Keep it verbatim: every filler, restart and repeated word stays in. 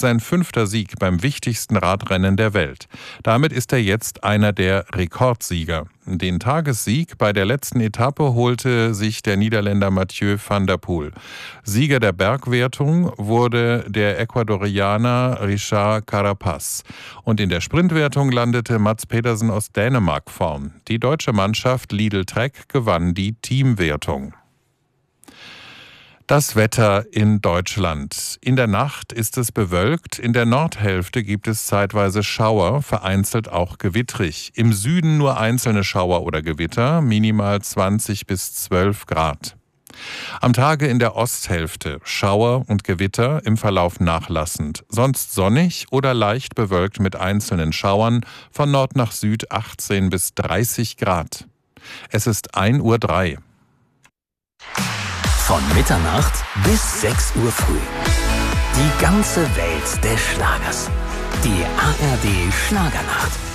sein fünfter Sieg beim wichtigsten Radrennen der Welt. Damit ist er jetzt einer der Rekordsieger. Den Tagessieg bei der letzten Etappe holte sich der Niederländer Mathieu van der Poel. Sieger der Bergwertung wurde der Ecuadorianer Richard Carapaz. Und in der Sprintwertung landete Mads Pedersen aus Dänemark vorn. Die deutsche Mannschaft Lidl Trek gewann die Teamwertung. Das Wetter in Deutschland. In der Nacht ist es bewölkt, in der Nordhälfte gibt es zeitweise Schauer, vereinzelt auch gewittrig. Im Süden nur einzelne Schauer oder Gewitter, minimal zwanzig bis zwölf Grad. Am Tage in der Osthälfte Schauer und Gewitter, im Verlauf nachlassend. Sonst sonnig oder leicht bewölkt mit einzelnen Schauern, von Nord nach Süd achtzehn bis dreißig Grad. Es ist ein Uhr drei. Von Mitternacht bis sechs Uhr früh. Die ganze Welt des Schlagers. Die A R D Schlagernacht.